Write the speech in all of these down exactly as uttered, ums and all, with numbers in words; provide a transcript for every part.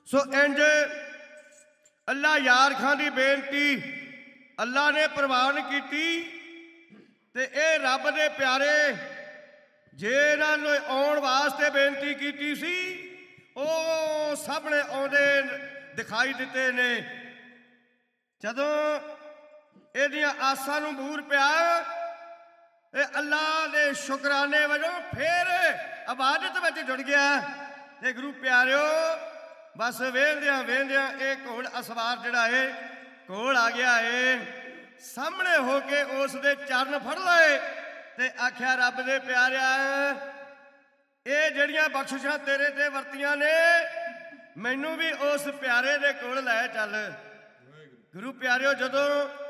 सो इंज अल्लाह यार खां की बेनती अल्लाह ने प्रवान की ते ए रब दे प्यारे जे इन्होंने आउण वास्ते बेनती की सी ओ सामने आउंदे दिखाई दिते ने। जदों इहदियां आसां नूं बूर पिया ते अल्लाह दे शुकराने वजों फिर इबादत विच जुड़ गया। ते गुरु प्यारिओ बस वेंदियां वेंदियां एक घोड़ असवार जिहड़ा है कोल आ गया है, सामने होके उस दे चरण फड़ लए ते आख्या रब दे प्यारिआ ये जड़ियां बख्शिशां तेरे ते वरतियां ने मैनू भी उस प्यारे दे कोल लै चल। गुरु प्यारिओ जदों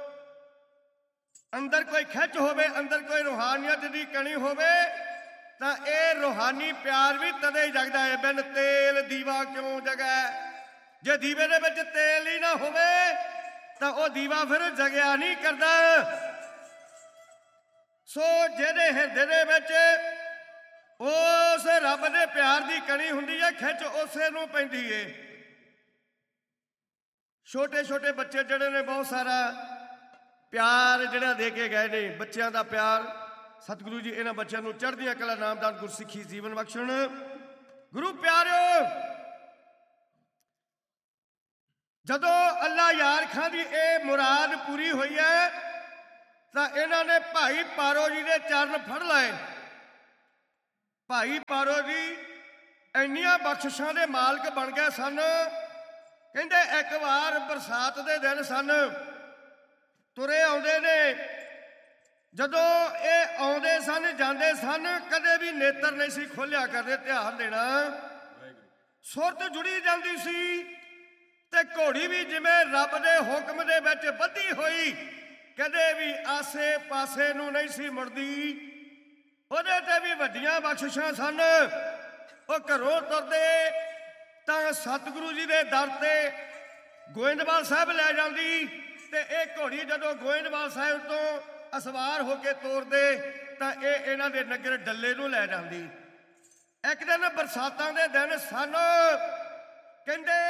अंदर कोई खिच होवे, अंदर कोई रूहानियत दी कणी होवे तां ये रूहानी प्यार भी तदे ही जगदा है। बिन तेल दीवा क्यों जगै? जे दीवे दे विच तेल ही ना होवे तां ओह दीवा फिर जगया नहीं करदा। सो जिहदे हिरदे दे विच उस रब दे प्यार दी कणी हुंदी है, खिच उसे नूं पैंदी है। छोटे छोटे बच्चे जिहड़े ने बहुत सारा प्यार जिहड़ा दे के गए ने, बच्चों का प्यार सतगुरु जी इन्हां बच्चों नूं चढ़दियां कला नामदान गुरसिੱਖੀ जीवन बख्शण। गुरु प्यारिओ जदों अल्लाह यार खां दी ये मुराद पूरी हुई है तां इन्हां ने भाई पारो जी दे चरण फड़ लए। भाई पारो जी इन्नियां बख्शिशां दे मालक बन गए सन। कहंदे एक बार बरसात दे दिन सन, तुरे आउंदे ने, जदों ये आउंदे सन जांदे सन कदे भी नेत्र नहीं सी खोलिया करदे, ध्यान देना। सुरत जुड़ी जांदी सी ते घोड़ी भी जिवें रब दे हुक्म दे विच बधी होई कदे भी आसे पासे नूं नहीं सी मुड़दी। ਉਹਦੇ ਤੇ भी ਵੱਡੀਆਂ ਬਖਸ਼ਿਸ਼ਾਂ सन। ਉਹ ਘਰੋਂ ਤੁਰਦੇ ਤਾਂ ਸਤਿਗੁਰੂ ਜੀ ਦੇ ਦਰ ਤੇ ਗੋਇੰਦਵਾਲ ਸਾਹਿਬ ਲੈ ਜਾਂਦੀ ਤੇ ਇਹ ਘੋੜੀ ਜਦੋਂ ਗੋਇੰਦਵਾਲ ਸਾਹਿਬ ਤੋਂ ਅਸਵਾਰ ਹੋ ਕੇ ਤੋਰਦੇ ਤਾਂ ਇਹ ਇਹਨਾਂ ਦੇ ਨਗਰ ਡੱਲੇ ਨੂੰ ਲੈ ਜਾਂਦੀ। ਇੱਕ ਦਿਨ ਬਰਸਾਤਾਂ ਦੇ ਦਿਨ ਸਨ। ਕਹਿੰਦੇ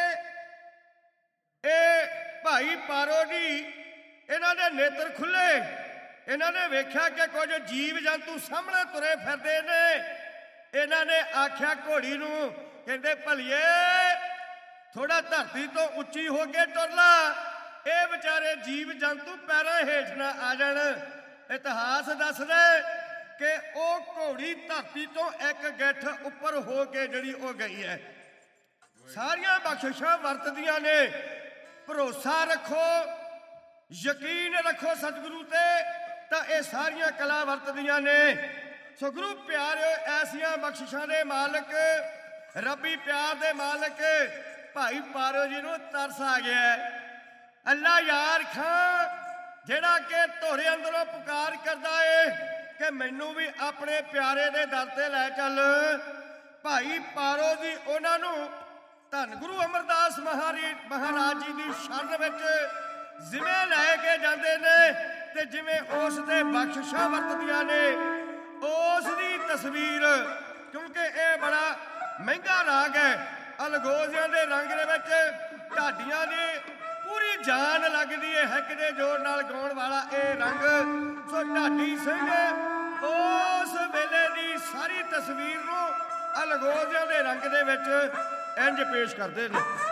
ਇਹ ਭਾਈ ਪਾਰੋ ਜੀ ਇਹਨਾਂ ਦੇ ਨੇਤਰ ਖੁੱਲੇ, इन्हों ने वेख्या कि कुछ जीव जंतु सामने तुरे फिरते ने। इन्हों ने आख्या घोड़ी नूं, कहते भलीए थोड़ा धरती तो उच्ची हो के तुर ला, ये बेचारे जीव जंतु पैरों हेठ ना आ जाण। इतिहास दस दे कि वह घोड़ी धरती तो एक गिठ उपर हो के जिहड़ी हो गई है। सारियां बख्शिशां वरतदियां ने। भरोसा रखो, यकीन रखो सतगुरु ते ਤਾਂ ਇਹ ਸਾਰੀਆਂ ਕਲਾ ਵਰਤਦੀਆਂ ਨੇ। ਸੋ ਗੁਰੂ ਪਿਆਰਿਓ ਐਸੀਆਂ ਬਖਸ਼ਿਸ਼ਾਂ ਦੇ ਮਾਲਕ, ਰੱਬੀ ਪਿਆਰ ਦੇ ਮਾਲਕ ਭਾਈ ਪਾਰੋ ਜੀ ਨੂੰ ਤਰਸ ਆ ਗਿਆ। ਅੱਲਾ ਯਾਰ ਖਾਂ ਜਿਹੜਾ ਕਿ ਧੋਰੇ ਅੰਦਰੋਂ ਪੁਕਾਰ ਕਰਦਾ ਏ ਕਿ ਮੈਨੂੰ ਵੀ ਆਪਣੇ ਪਿਆਰੇ ਦੇ ਦਰ ਤੇ ਲੈ ਚੱਲ। ਭਾਈ ਪਾਰੋ ਜੀ ਉਹਨਾਂ ਨੂੰ ਧੰਨ ਗੁਰੂ ਅਮਰਦਾਸ ਮਹਾਰੀ ਮਹਾਰਾਜ ਜੀ ਦੀ ਸ਼ਰਨ ਵਿੱਚ ਜਿਵੇਂ ਲੈ ਕੇ ਜਾਂਦੇ ਨੇ ਤੇ ਜਿਵੇਂ ਉਸ ਦੇ ਬਖਸ਼ਿਸ਼ਾਂ ਵਰਤਦੀਆਂ ਨੇ। ਉਸ ਦੀ ਤਸਵੀਰ, ਕਿਉਂਕਿ ਇਹ ਬੜਾ ਮਹਿੰਗਾ ਰਾਗ ਹੈ, ਅਲਗੋਜ਼ਿਆਂ ਦੇ ਰੰਗ ਦੇ ਵਿੱਚ ਢਾਡੀਆਂ ਦੀ ਪੂਰੀ ਜਾਨ ਲੱਗਦੀ ਹੈ ਹਿੱਕ ਦੇ ਜ਼ੋਰ ਨਾਲ ਗਾਉਣ ਵਾਲਾ ਇਹ ਰੰਗ। ਸੋ ਢਾਡੀ ਸਿੰਘ ਉਸ ਵੇਲੇ ਦੀ ਸਾਰੀ ਤਸਵੀਰ ਨੂੰ ਅਲਗੋਜ਼ਿਆਂ ਦੇ ਰੰਗ ਦੇ ਵਿੱਚ ਇੰਜ ਪੇਸ਼ ਕਰਦੇ ਨੇ।